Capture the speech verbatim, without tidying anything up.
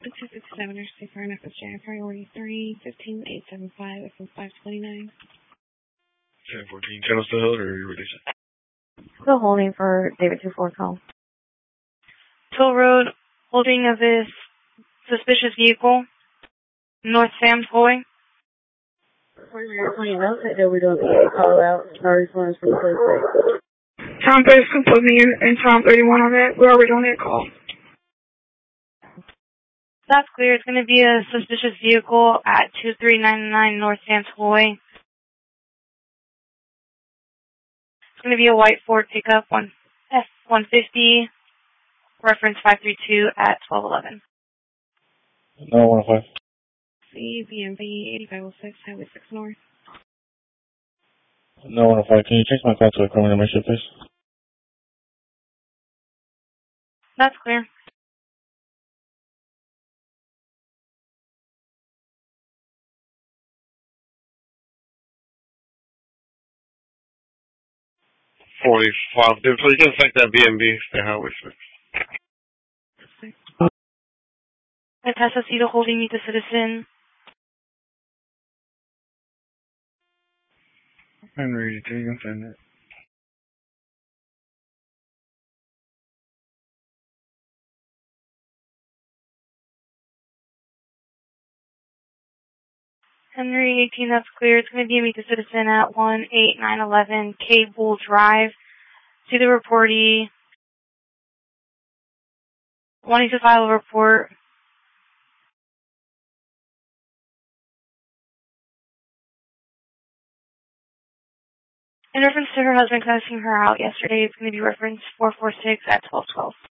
two fifty-seven or six R N F S J, priority three, fifteen eight seven five, F M five twenty-nine. ten fourteen, channel still held, or are you releasing? Still holding for David two four call. Toll Road, holding of this suspicious vehicle, North Sam's Highway. twenty notes that we're doing the call out. Our response from the police. Tom Base can put me in, in Tom thirty-one on that. We're already on that call. That's clear. It's going to be a suspicious vehicle at two three nine nine North Sam's Highway. It's going to be a white Ford pickup, one F one fifty, reference five three two at twelve eleven. No, one oh five. C B M V eighty-five oh six, Highway six North. No, one oh five. Can you change my car to a criminal mission, please? That's clear. forty-five. Dude, please just take that B M B. Stay Highway six. Necesito holding me to citizen. Henry, can you send it? Henry eighteen, that's clear. It's going to be a meet the citizen at one eight nine eleven Cable Drive. See the reportee. Wanting to file a report. In reference to her husband cussing her out yesterday, it's going to be reference four four six at twelve twelve.